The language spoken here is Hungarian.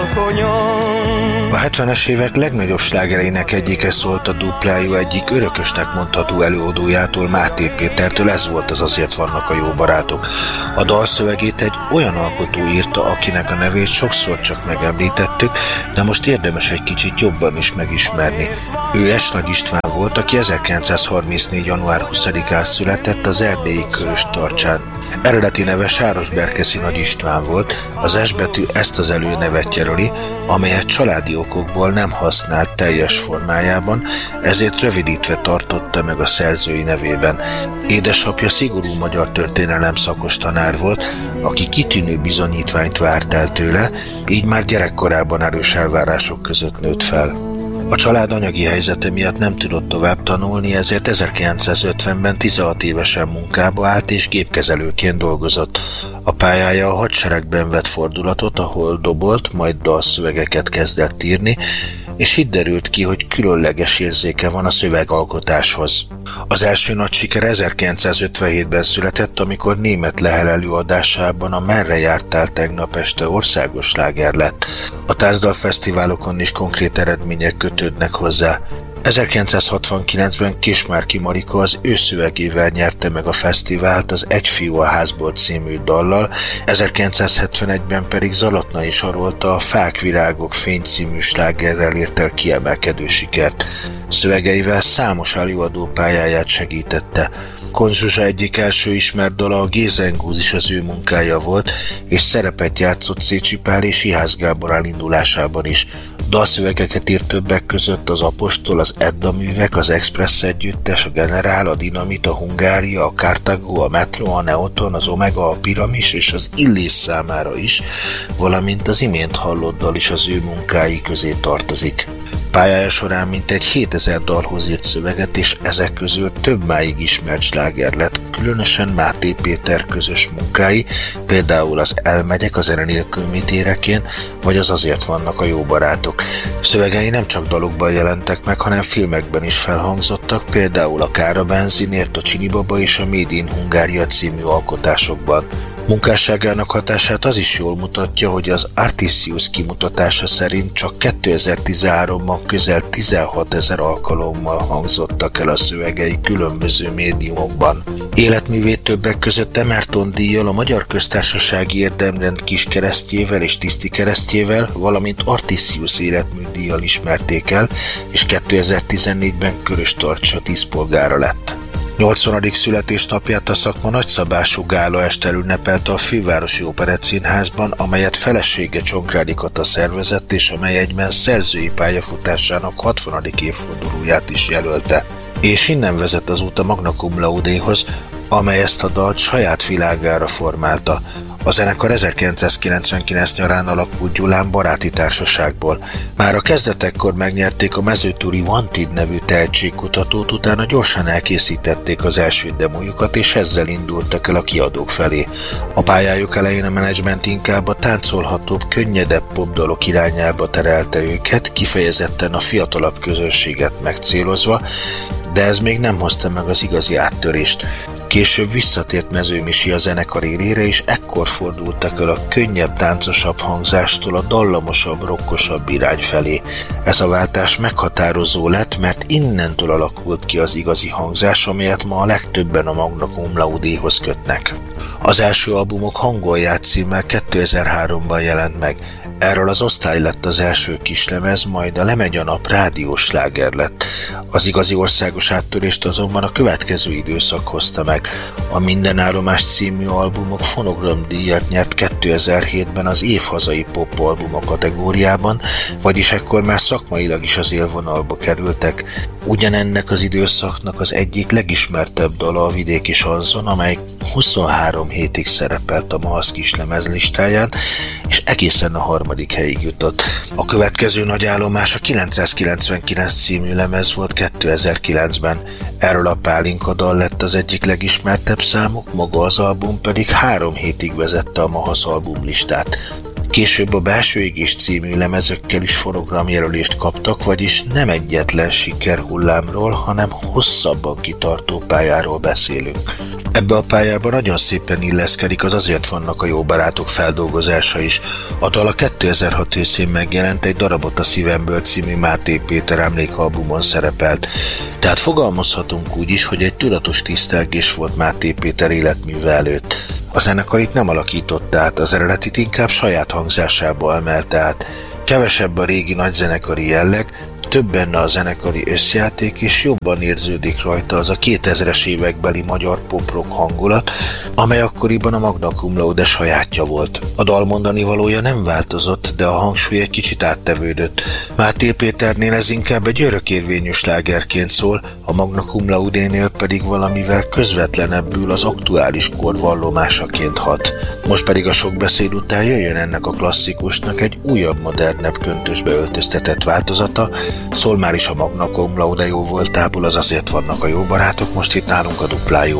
alkonyon. A 70-es évek legnagyobb slágereinek egyike szólt a duplájú egyik örökösnek mondható előadójától, Máté Pétertől, ez volt az Azért vannak a jó barátok. A dalszövegét egy olyan alkotó írta, akinek a nevét sokszor csak megemlítettük, de most érdemes egy kicsit jobban is megismerni. Ő S. Nagy István volt, aki 1934. január 20-án született az erdélyi Köröstarcsán. Eredeti neve Sárosberkeszi Nagy István volt, az S betű ezt az előnevet jelöli, amelyet családi okokból nem használt teljes formájában, ezért rövidítve tartotta meg a szerzői nevében. Édesapja szigorú magyar történelem szakos tanár volt, aki kitűnő bizonyítványt várt el tőle, így már gyerekkorában erős elvárások között nőtt fel. A család anyagi helyzete miatt nem tudott tovább tanulni, ezért 1950-ben 16 évesen munkába állt és gépkezelőként dolgozott. A pályája a hadseregben vett fordulatot, ahol dobolt, majd dalszövegeket kezdett írni, és itt derült ki, hogy különleges érzéke van a szövegalkotáshoz. Az első nagy siker 1957-ben született, amikor Németh Lehel előadásában a Merre jártál tegnap este országos sláger lett. A tánzdalfesztiválokon is konkrét eredmények kötődnek hozzá. 1969-ben Kismárki Marika az ő szövegével nyerte meg a fesztivált az Egy fiú a házból című dallal, 1971-ben pedig Zalatnai Sarolta a Fák, virágok, fény című slágerrel ért el kiemelkedő sikert. Szövegeivel számos előadó pályáját segítette. Kon Zsuzsa egyik első ismert dala, a Gézengúz is az ő munkája volt, és szerepet játszott Szécsi Pál és Ihász Gábor elindulásában is. Dalszövegeket írt többek között az Apostol, az Edda művek, az Express együttes, a Generál, a Dinamit, a Hungária, a Cartago, a Metro, a Neoton, az Omega, a Piramis és az Illés számára is, valamint az imént hallott dal is az ő munkái közé tartozik. Pályája során mintegy 7000 dalhoz írt szöveget, és ezek közül több máig ismert sláger lett, különösen Máté Péter közös munkái, például az Elmegyek, a zene nélkül mit érek én, vagy az Azért vannak a jó barátok. Szövegei nem csak dalokban jelentek meg, hanem filmekben is felhangzottak, például a Kár a benzinért, a Csini baba és a Made in Hungária című alkotásokban. Munkásságának hatását az is jól mutatja, hogy az Artisius kimutatása szerint csak 2013-ban közel 16 000 alkalommal hangzottak el a szövegei különböző médiumokban. Életművét többek között Emerton díjjal, a Magyar Köztársasági Érdemrend kiskeresztjével és tisztikeresztjével, valamint Artisius életműdíjjal ismerték el, és 2014-ben Köröstarcsa díszpolgára lett. 80. születésnapját a szakma nagyszabású gála estel ünnepelte a Fővárosi Operettszínházban, amelyet felesége Csongrádi Kata szervezett, és amely egyben szerzői pályafutásának 60. évfordulóját is jelölte. És innen vezet az út a Magna Cum Laude-hoz, amely ezt a dalt saját világára formálta. A zenekar 1999 nyarán alakult Gyulán baráti társaságból. Már a kezdetekkor megnyerték a mezőtúri Wanted nevű tehetségkutatót, utána gyorsan elkészítették az első demójukat, és ezzel indultak el a kiadók felé. A pályájuk elején a menedzsment inkább a táncolhatóbb, könnyedebb popdalok irányába terelte őket, kifejezetten a fiatalabb közönséget megcélozva, de ez még nem hozta meg az igazi áttörést. Később visszatért Mező Misi a zenekar élére, és ekkor fordultak el a könnyebb, táncosabb hangzástól a dallamosabb, rockosabb irány felé. Ez a váltás meghatározó lett, mert innentől alakult ki az igazi hangzás, amelyet ma a legtöbben a Magna Cum Laude-hoz kötnek. Az első albumok Hangolját címmel 2003-ban jelent meg. Erről az Osztály lett az első kislemez, majd a Lemegy a nap rádiós sláger lett. Az igazi országos áttörést azonban a következő időszak hozta meg. A Mindenállomás című albumok fonogramdíjat nyert 2007-ben az év hazai popalbuma kategóriában, vagyis ekkor már szakmailag is az élvonalba kerültek. Ugyanennek az időszaknak az egyik legismertebb dala a Vidéki Sanzon, amely 23 hétig szerepelt a MAHASZ kislemez listáján, és egészen a 3. helyig jutott. A következő nagy állomás a 999 című lemez volt 2009-ben. Erről a Pálinka dal lett az egyik legismertebb számuk, maga az album pedig 3 hétig vezette a MAHASZ albumlistát. Később a Belső égés című lemezökkel is fonogramjelölést kaptak, vagyis nem egyetlen sikerhullámról, hanem hosszabban kitartó pályáról beszélünk. Ebbe a pályában nagyon szépen illeszkedik az Azért vannak a jó barátok feldolgozása is. A dal a 2006 őszén megjelent Egy darabot a szívemből című Máté Péter emlékalbumon szerepelt. Tehát fogalmazhatunk úgy is, hogy egy tudatos tisztelgés volt Máté Péter életműve előtt. A zenekar itt nem alakította át, az eredetit inkább saját hangzásába emelte át. Kevesebb a régi nagyzenekari jelleg, több benne a zenekari összjáték, és jobban érződik rajta az a 2000-es évekbeli magyar pop-rock hangulat, amely akkoriban a Magna Cum Laude sajátja volt. A dal mondani valója nem változott, de a hangsúly egy kicsit áttevődött. Máté Péternél ez inkább egy örökérvényű slágerként szól, a Magna Cum Laudénél pedig valamivel közvetlenebbül az aktuális kor vallomásaként hat. Most pedig a sok beszéd után jöjjön ennek a klasszikusnak egy újabb, modernebb köntösbe öltöztetett változata. Szól már is a Magna Cum Laude jó voltából, az Azért vannak a jó barátok, most itt nálunk a Dupla Jó.